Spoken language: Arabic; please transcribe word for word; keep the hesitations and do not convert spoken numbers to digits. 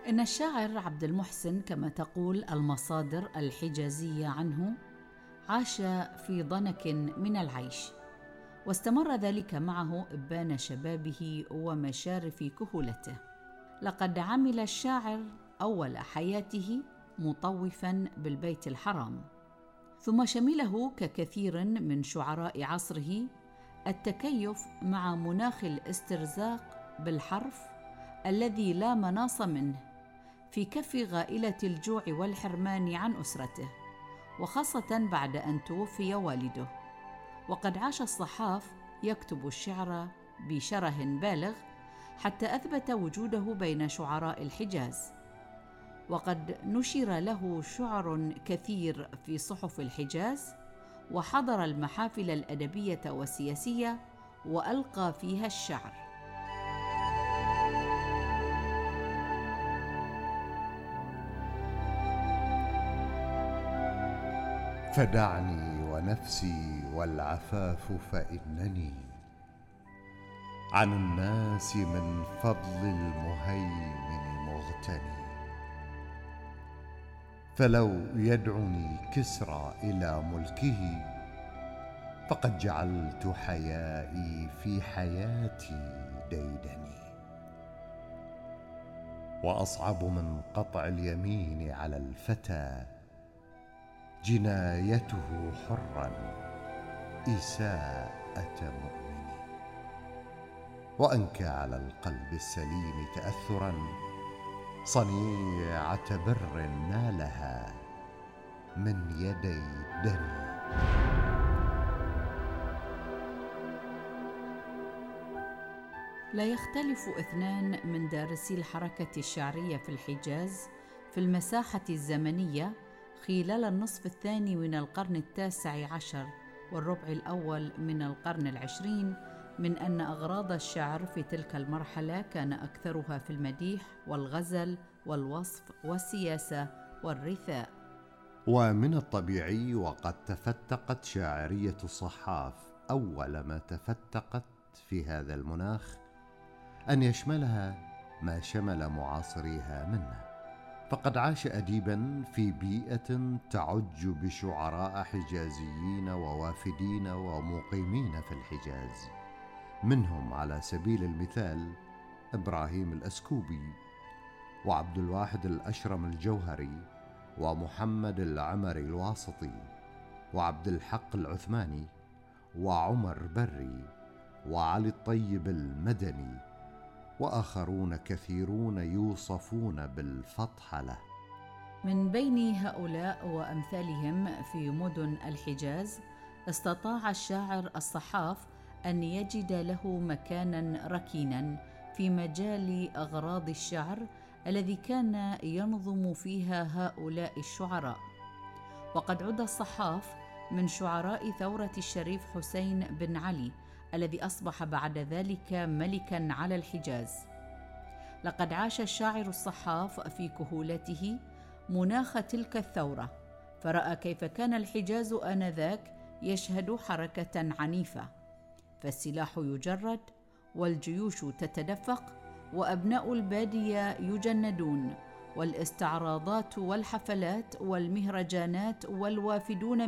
إن الشاعر عبد المحسن، كما تقول المصادر الحجازية عنه، عاش في ضنك من العيش، واستمر ذلك معه إبان شبابه ومشارف كهولته. لقد عمل الشاعر أول حياته مطوفاً بالبيت الحرام، ثم شمله ككثير من شعراء عصره التكيف مع مناخ الاسترزاق بالحرف الذي لا مناص منه، في كف غائلة الجوع والحرمان عن أسرته، وخاصة بعد أن توفي والده. وقد عاش الصحاف يكتب الشعر بشره بالغ حتى أثبت وجوده بين شعراء الحجاز، وقد نشر له شعر كثير في صحف الحجاز، وحضر المحافل الأدبية والسياسية وألقى فيها الشعر. فدعني ونفسي والعفاف فإنني عن الناس من فضل المهيمن مغتني. فلو يدعني كسرى إلى ملكه فقد جعلت حيائي في حياتي ديدني. وأصعب من قطع اليمين على الفتى جنايته حرا إساءة مؤمن. وأنكى على القلب السليم تأثرا صنيعة بر نالها من يدي دني. لا يختلف اثنان من دارسي الحركة الشعرية في الحجاز في المساحة الزمنية خلال النصف الثاني من القرن التاسع عشر والربع الأول من القرن العشرين من أن أغراض الشعر في تلك المرحلة كان أكثرها في المديح والغزل والوصف والسياسة والرثاء. ومن الطبيعي وقد تفتقت شاعرية الصحاف أول ما تفتقت في هذا المناخ أن يشملها ما شمل معاصريها منه، فقد عاش أديباً في بيئة تعج بشعراء حجازيين ووافدين ومقيمين في الحجاز، منهم على سبيل المثال إبراهيم الأسكوبي وعبد الواحد الأشرم الجوهري ومحمد العمري الواسطي وعبد الحق العثماني وعمر بري وعلي الطيب المدني وآخرون كثيرون يوصفون بالفطحلة. من بين هؤلاء وأمثالهم في مدن الحجاز استطاع الشاعر الصحاف أن يجد له مكاناً ركيناً في مجال أغراض الشعر الذي كان ينظم فيها هؤلاء الشعراء. وقد عد الصحاف من شعراء ثورة الشريف حسين بن علي الذي أصبح بعد ذلك ملكاً على الحجاز. لقد عاش الشاعر الصحاف في كهولته مناخ تلك الثورة، فرأى كيف كان الحجاز آنذاك يشهد حركة عنيفة، فالسلاح يجرد والجيوش تتدفق وأبناء البادية يجندون، والاستعراضات والحفلات والمهرجانات والوافدون